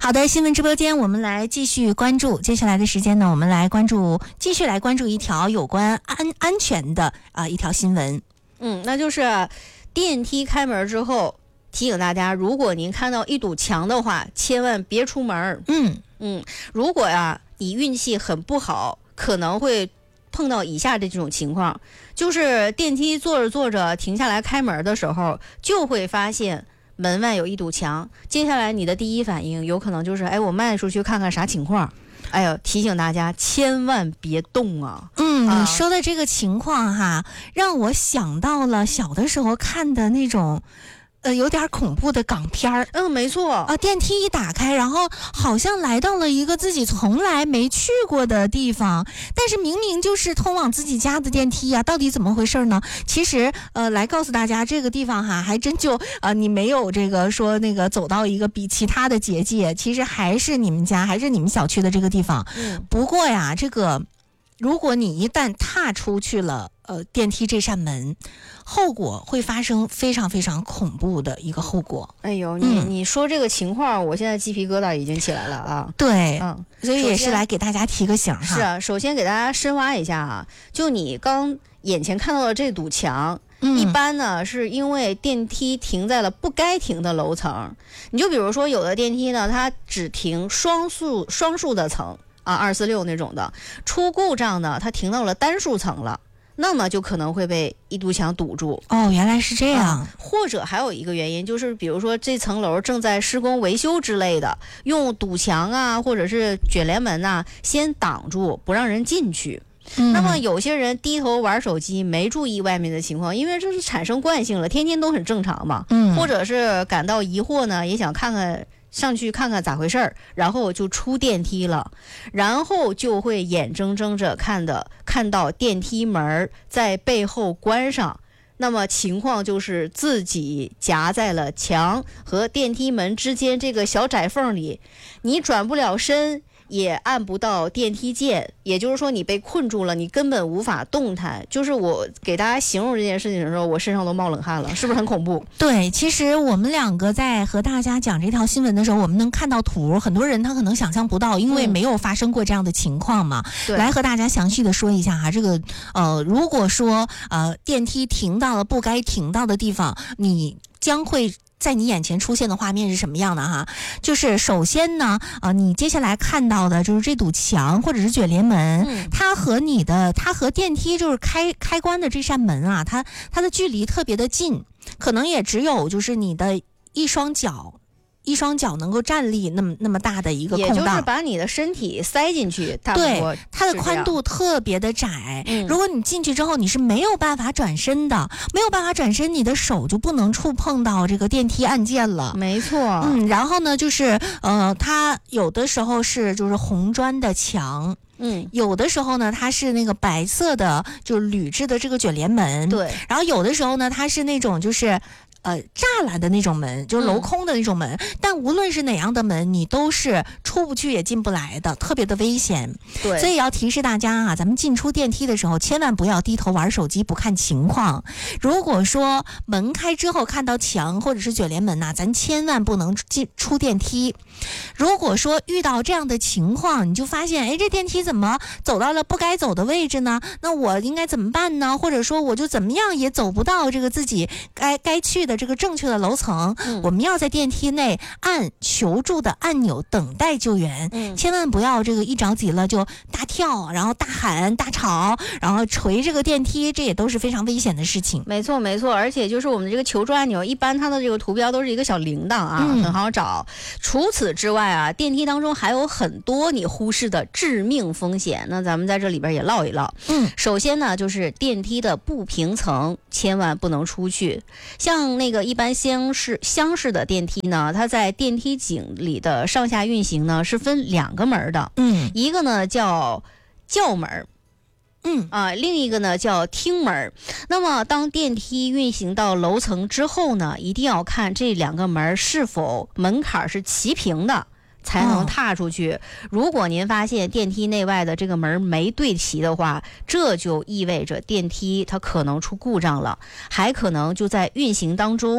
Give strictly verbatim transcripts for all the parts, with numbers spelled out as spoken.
好的，新闻直播间我们来继续关注，接下来的时间呢，我们来关注继续来关注一条有关安安全的啊、呃、一条新闻。 嗯，那就是电梯开门之后，提醒大家，如果您看到一堵墙的话，千万别出门。 嗯嗯，如果呀你运气很不好，可能会碰到以下的这种情况，就是电梯坐着坐着停下来开门的时候，就会发现门外有一堵墙，接下来你的第一反应有可能就是，哎，我迈出去看看啥情况。哎呦，提醒大家千万别动啊！ 嗯， 啊你说的这个情况哈，让我想到了小的时候看的那种。呃，有点恐怖的港片儿， 嗯，没错啊，电梯一打开，然后好像来到了一个自己从来没去过的地方，但是明明就是通往自己家的电梯啊，到底怎么回事呢？其实，呃，来告诉大家，这个地方哈，还真就呃，你没有这个说那个走到一个比其他的结界，其实还是你们家，还是你们小区的这个地方。 嗯， 不过呀，这个如果你一旦踏出去了。呃，电梯这扇门，后果会发生非常非常恐怖的一个后果。 哎呦，你、嗯、你说这个情况，我现在鸡皮疙瘩已经起来了啊！ 对， 嗯， 所以也是来给大家提个醒哈。 是啊，首先给大家深挖一下啊，就你刚眼前看到的这堵墙。 嗯、 一般呢是因为电梯停在了不该停的楼层，你就比如说有的电梯呢，它只停双数双数的层啊，二四六那种的，出故障呢，它停到了单数层了。那么就可能会被一堵墙堵住。 哦，原来是这样、 嗯、或者还有一个原因就是比如说这层楼正在施工维修之类的，用堵墙啊或者是卷帘门啊先挡住不让人进去、嗯、那么有些人低头玩手机没注意外面的情况，因为这是产生惯性了，天天都很正常嘛、 嗯、 或者是感到疑惑呢，也想看看上去看看咋回事儿，然后就出电梯了，然后就会眼睁睁着看的看到电梯门在背后关上，那么情况就是自己夹在了墙和电梯门之间这个小窄缝里，你转不了身，也按不到电梯键，也就是说你被困住了，你根本无法动弹。就是我给大家形容这件事情的时候，我身上都冒冷汗了，是不是很恐怖？ 对，其实我们两个在和大家讲这条新闻的时候，我们能看到图，很多人他可能想象不到，因为没有发生过这样的情况嘛。 嗯、 来和大家详细的说一下哈，这个呃，如果说呃电梯停到了不该停到的地方，你将会在你眼前出现的画面是什么样的哈？就是首先呢，呃，你接下来看到的就是这堵墙或者是卷帘门， 嗯、 它和你的它和电梯就是开开关的这扇门啊，它它的距离特别的近，可能也只有就是你的一双脚。一双脚能够站立那么那么大的一个空档， 也就是把你的身体塞进去， 对，它的宽度特别的窄、嗯、如果你进去之后你是没有办法转身的，没有办法转身，你的手就不能触碰到这个电梯按键了。 没错， 嗯，然后呢就是呃，它有的时候是就是红砖的墙， 嗯， 有的时候呢它是那个白色的就是铝制的这个卷帘门， 对， 然后有的时候呢它是那种就是呃，栅栏的那种门，就是镂空的那种门、嗯、但无论是哪样的门，你都是出不去也进不来的，特别的危险。 对， 所以要提示大家啊，咱们进出电梯的时候千万不要低头玩手机不看情况。如果说门开之后看到墙或者是卷帘门呐、啊，咱千万不能进出电梯。如果说遇到这样的情况，你就发现哎，这电梯怎么走到了不该走的位置呢？那我应该怎么办呢？或者说我就怎么样也走不到这个自己该该去的这个正确的楼层、嗯、我们要在电梯内按求助的按钮等待救援、嗯、千万不要这个一着急了就大跳，然后大喊大吵，然后捶这个电梯，这也都是非常危险的事情。 没错没错，而且就是我们这个求助按钮一般它的这个图标都是一个小铃铛啊、嗯、很好找。除此之外啊，电梯当中还有很多你忽视的致命风险，那咱们在这里边也唠一唠。 嗯， 首先呢就是电梯的不平层千万不能出去，像那个一般厢式厢式的电梯呢，它在电梯井里的上下运行呢是分两个门的， 嗯， 一个呢叫轿门， 嗯啊，另一个呢叫厅门。那么当电梯运行到楼层之后呢，一定要看这两个门是否门槛是齐平的，才能踏出去、哦、如果您发现电梯内外的这个门没对齐的话，这就意味着电梯它可能出故障了，还可能就在运行当中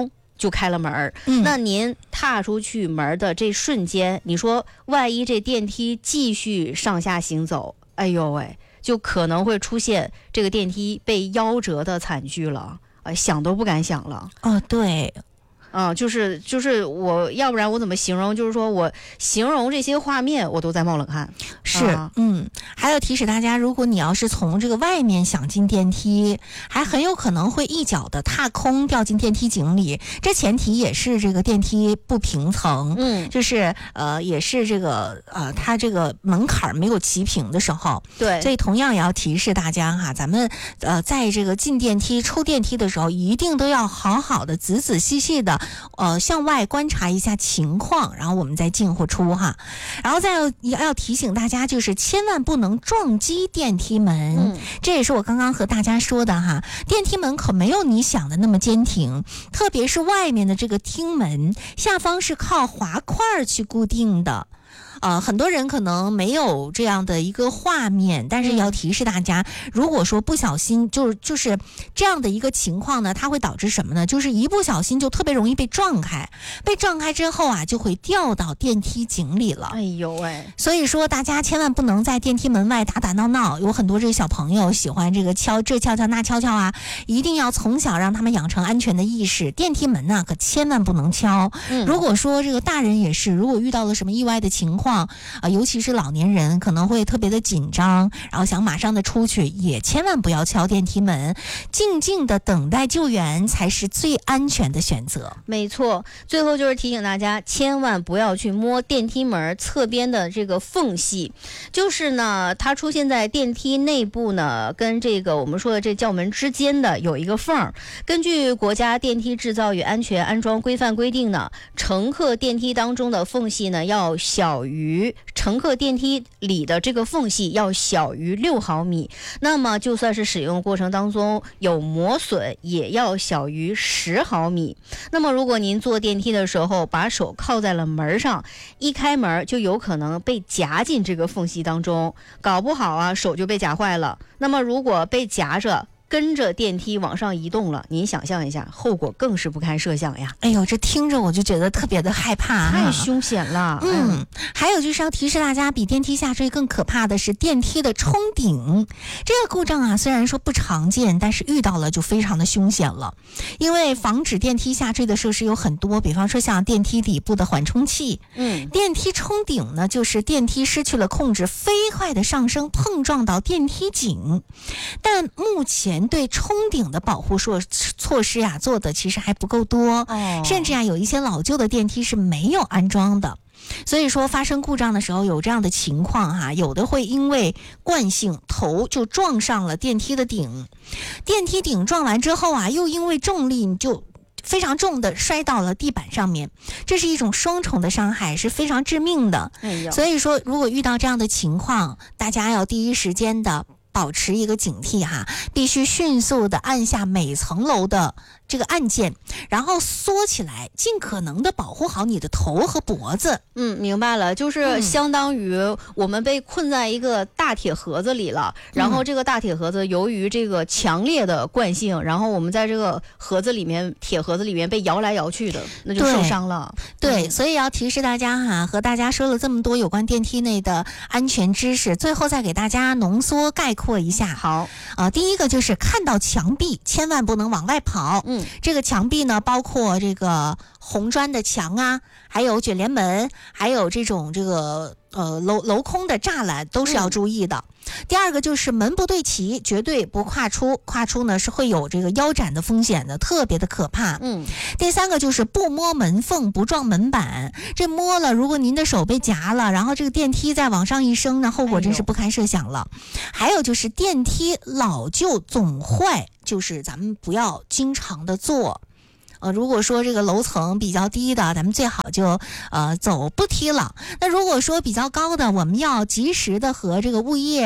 就开了门、 嗯、 那您踏出去门的这瞬间，你说万一这电梯继续上下行走，哎呦喂，就可能会出现这个电梯被夭折的惨剧了，呃，想都不敢想了。 哦，对。 嗯，就是就是我要不然我怎么形容？就是说我形容这些画面，我都在冒冷汗。 是， 啊、 嗯，还要提示大家，如果你要是从这个外面想进电梯，还很有可能会一脚的踏空掉进电梯井里。这前提也是这个电梯不平层， 嗯， 就是呃，也是这个呃，它这个门槛没有齐平的时候。 对， 所以同样也要提示大家哈，咱们呃，在这个进电梯、出电梯的时候，一定都要好好的、仔仔细细的。呃，向外观察一下情况，然后我们再进或出哈。然后再要要提醒大家，就是千万不能撞击电梯门、 嗯、 这也是我刚刚和大家说的哈。电梯门可没有你想的那么坚挺，特别是外面的这个厅门下方是靠滑块去固定的。呃，很多人可能没有这样的一个画面，但是要提示大家，如果说不小心，就是就是这样的一个情况呢，它会导致什么呢？就是一不小心就特别容易被撞开，被撞开之后啊，就会掉到电梯井里了。 哎呦喂！ 所以说大家千万不能在电梯门外打打闹闹，有很多这个小朋友喜欢这个敲这敲敲那敲敲啊，一定要从小让他们养成安全的意识。电梯门呢，可千万不能敲。 嗯、 如果说这个大人也是，如果遇到了什么意外的情况，啊、呃，尤其是老年人可能会特别的紧张，然后想马上的出去，也千万不要敲电梯门，静静的等待救援才是最安全的选择。 没错，最后就是提醒大家，千万不要去摸电梯门侧边的这个缝隙，就是呢，它出现在电梯内部呢，跟这个我们说的这轿门之间的有一个缝。根据国家电梯制造与安全安装规范规定呢，乘客电梯当中的缝隙呢要小于于乘客电梯里的这个缝隙要小于六毫米，那么就算是使用过程当中有磨损，也要小于十毫米。那么如果您坐电梯的时候把手靠在了门上，一开门就有可能被夹进这个缝隙当中，搞不好啊手就被夹坏了。那么如果被夹着跟着电梯往上移动了，您想象一下，后果更是不堪设想呀！ 哎呦，这听着我就觉得特别的害怕、啊， 太凶险了。 嗯，嗯还有就是要提示大家，比电梯下坠更可怕的是电梯的冲顶。这个故障啊，虽然说不常见，但是遇到了就非常的凶险了。因为防止电梯下坠的设施有很多，比方说像电梯底部的缓冲器， 嗯， 电梯冲顶呢，就是电梯失去了控制，飞快的上升，碰撞到电梯井。但目前对冲顶的保护措措施啊做的其实还不够多、 哦、 甚至啊有一些老旧的电梯是没有安装的。所以说发生故障的时候有这样的情况哈、啊，有的会因为惯性头就撞上了电梯的顶，电梯顶撞完之后啊，又因为重力你就非常重的摔到了地板上面，这是一种双重的伤害，是非常致命的、 哎、 所以说如果遇到这样的情况，大家要第一时间的保持一个警惕哈，必须迅速的按下每层楼的这个按键，然后缩起来，尽可能的保护好你的头和脖子。 嗯，明白了，就是相当于我们被困在一个大铁盒子里了、嗯、然后这个大铁盒子由于这个强烈的惯性，然后我们在这个盒子里面铁盒子里面被摇来摇去的，那就受伤了。 对, 对、 嗯、 所以要提示大家哈，和大家说了这么多有关电梯内的安全知识，最后再给大家浓缩概括一下。 好啊、呃，第一个就是看到墙壁千万不能往外跑。 嗯， 这个墙壁呢，包括这个红砖的墙啊，还有卷帘门，还有这种这个呃镂镂空的栅栏，都是要注意的。嗯、第二个就是门不对齐，绝对不跨出，跨出呢是会有这个腰斩的风险的，特别的可怕。 嗯， 第三个就是不摸门缝，不撞门板。这摸了，如果您的手被夹了，然后这个电梯再往上一升呢，后果真是不堪设想了。哎、还有就是电梯老旧总坏，就是咱们不要经常的坐。呃，如果说这个楼层比较低的，咱们最好就呃走步梯了。那如果说比较高的，我们要及时的和这个物业打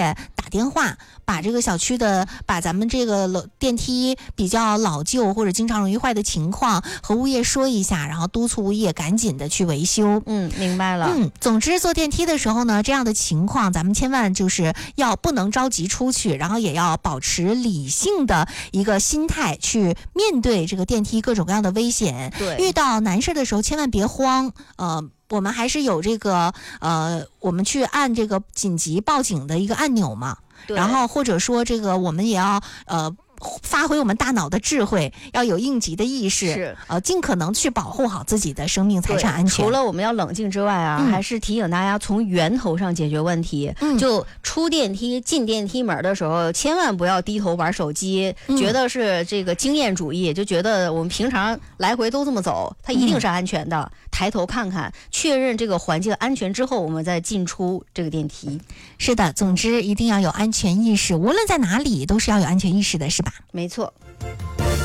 电话，把这个小区的把咱们这个楼电梯比较老旧或者经常容易坏的情况和物业说一下，然后督促物业赶紧的去维修。 嗯，明白了。 嗯，总之坐电梯的时候呢，这样的情况咱们千万就是要不能着急出去，然后也要保持理性的一个心态去面对这个电梯各种各样的危险。 对， 遇到难事的时候千万别慌，呃。我们还是有这个呃，我们去按这个紧急报警的一个按钮嘛，然后或者说这个我们也要呃发挥我们大脑的智慧，要有应急的意识， 是呃，尽可能去保护好自己的生命财产安全。 除了我们要冷静之外啊，嗯、还是提醒大家从源头上解决问题。嗯、就出电梯、进电梯门的时候，千万不要低头玩手机，嗯、觉得是这个经验主义，就觉得我们平常来回都这么走，它一定是安全的。嗯、抬头看看，确认这个环境安全之后，我们再进出这个电梯。 是的，总之一定要有安全意识，无论在哪里都是要有安全意识的，是吧？ 没错。